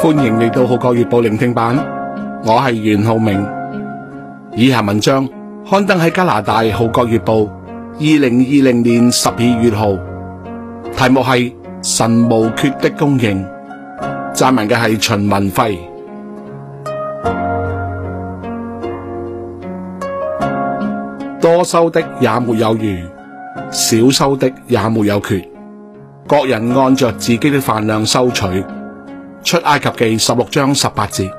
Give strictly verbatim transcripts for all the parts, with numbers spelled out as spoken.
歡迎嚟到《號角月報》聆聽版，我係袁浩明。以下文章刊登喺加拿大《號角月報》二零二零年十二月號，題目係神無缺的供應，撰文嘅係秦文輝。多收的也沒有餘，少收的也沒有缺，各人按着自己的飯量收取。出埃及記十六章十八節。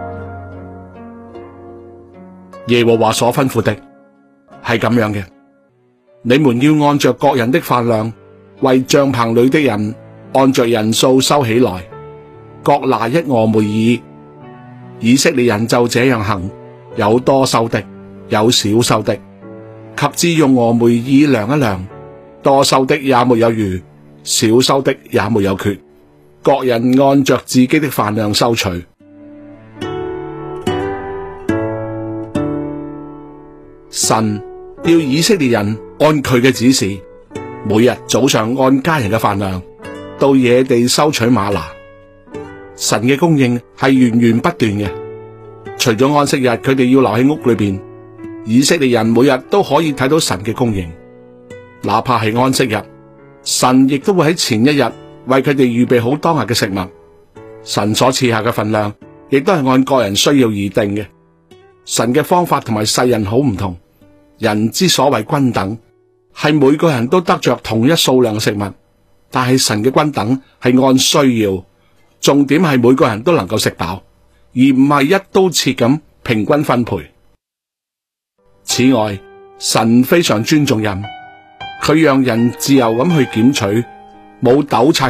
耶和華所吩咐的係咁樣嘅，你們要按着各人的飯量，為帳棚裏的人按着人數收起來，各拿一俄梅爾。以色列人就這樣行，有多收的，有少收的，及至用俄梅爾量一量，多收的也沒有餘，少收的也沒有缺，各人按着自己的飯量收取。神要以色列人按佢嘅指示，每日早上按家人嘅飯量到野地收取嗎哪。神嘅供應係源源不斷嘅，除咗安息日佢哋要留喺屋裏邊，以色列人每日都可以睇到神嘅供應。哪怕係安息日，神亦都會喺前一日為佢哋預備好當日嘅食物。神所賜下嘅份量亦都係按個人需要而定嘅。神嘅方法同埋世人好唔同。人之所謂均等，係每個人都得着同一數量嘅食物，但係神嘅均等係按需要，重點係每個人都能夠食飽，而唔係一刀切咁平均分配。此外，神非常尊重人，佢讓人自由咁去檢取，冇糾察